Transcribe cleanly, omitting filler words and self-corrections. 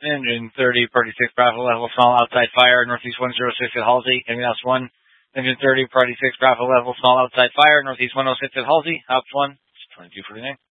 Engine 30, party 6, Bravo level, small outside fire, northeast 106 at Halsey, House 1. Engine 30, party 6, Bravo level, small outside fire, northeast 106 at Halsey, House 1, 2249.